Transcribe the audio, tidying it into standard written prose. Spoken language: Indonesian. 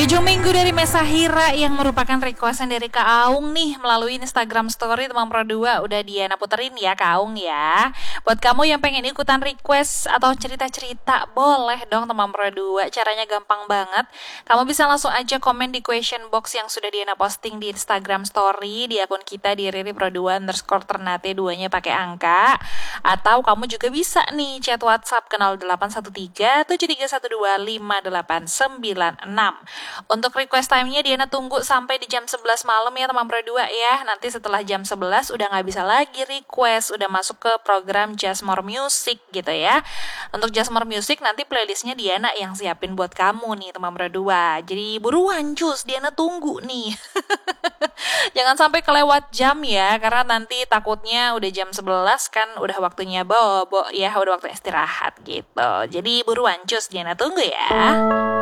7 minggu dari Mesahira yang merupakan requestan dari Kak Aung nih melalui Instagram story teman Pro 2 udah Diana puterin ya Kak Aung ya. Buat kamu yang pengen ikutan request atau cerita-cerita boleh dong teman Pro 2. Caranya gampang banget. Kamu bisa langsung aja komen di question box yang sudah Diana posting di Instagram story di akun kita di Riri Pro 2_Ternate 2-nya pakai angka. Atau kamu juga bisa nih chat WhatsApp ke 0813 7312 5896. Untuk request time-nya Diana tunggu sampai di jam 11 malam ya teman Pro 2 ya. Nanti setelah jam 11 udah gak bisa lagi request, udah masuk ke program Just More Music gitu ya. Untuk Just More Music nanti playlistnya Diana yang siapin buat kamu nih teman Pro 2. Jadi buruan cus, Diana tunggu nih. Jangan sampai kelewat jam ya, karena nanti takutnya udah jam 11 kan udah waktunya bobo ya, udah waktu istirahat gitu. Jadi buruan cus, Diana tunggu ya.